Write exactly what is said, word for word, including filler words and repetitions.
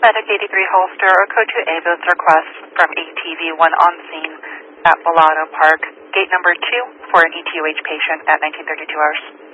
Medic eighty-three Holster, or Code two A, those requests from A T V one on scene at Bellado Park, gate number two for an E T O H patient at nineteen thirty-two hours.